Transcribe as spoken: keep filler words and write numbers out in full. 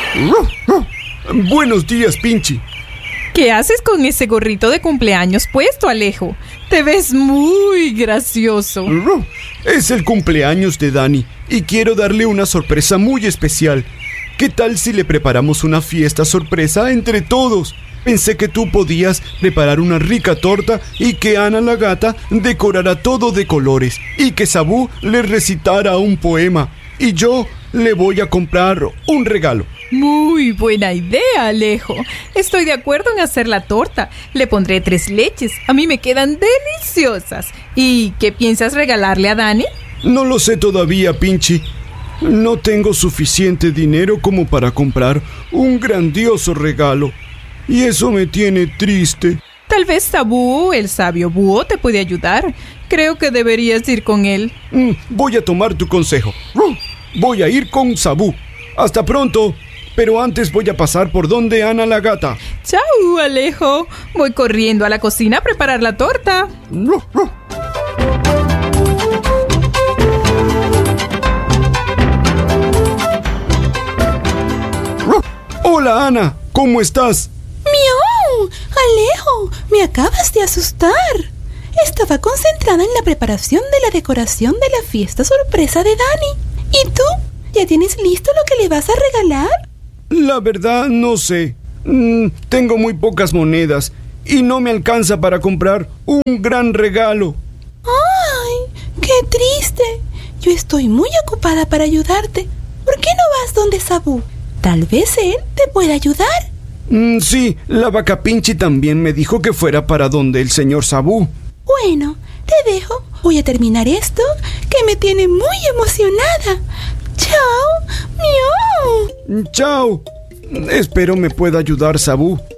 Buenos días, Pinchi. ¿Qué haces con ese gorrito de cumpleaños puesto, Alejo? Te ves muy gracioso. Es el cumpleaños de Dani y quiero darle una sorpresa muy especial. ¿Qué tal si le preparamos una fiesta sorpresa entre todos? Pensé que tú podías preparar una rica torta y que Ana la gata decorara todo de colores y que Sabú le recitara un poema y yo le voy a comprar un regalo. Muy buena idea, Alejo. Estoy de acuerdo en hacer la torta. Le pondré tres leches. A mí me quedan deliciosas. ¿Y qué piensas regalarle a Dani? No lo sé todavía, Pinchi. No tengo suficiente dinero como para comprar un grandioso regalo. Y eso me tiene triste. Tal vez Sabú, el sabio búho, te puede ayudar. Creo que deberías ir con él. Mm, voy a tomar tu consejo. Voy a ir con Sabú. Hasta pronto. Pero antes voy a pasar por donde Ana la gata. ¡Chao, Alejo! Voy corriendo a la cocina a preparar la torta. Hola, Ana. ¿Cómo estás? ¡Miau! Alejo, me acabas de asustar. Estaba concentrada en la preparación de la decoración de la fiesta sorpresa de Dani. ¿Y tú? ¿Ya tienes listo lo que le vas a regalar? La verdad no sé. Mm, tengo muy pocas monedas y no me alcanza para comprar un gran regalo. ¡Ay! ¡Qué triste! Yo estoy muy ocupada para ayudarte. ¿Por qué no vas donde Sabú? Tal vez él te pueda ayudar. Mm, sí, la vaca Pinchi también me dijo que fuera para donde el señor Sabú. Bueno, te dejo. Voy a terminar esto que me tiene muy emocionada. ¡Chao! ¡Miau! Chao. Espero me pueda ayudar Sabú.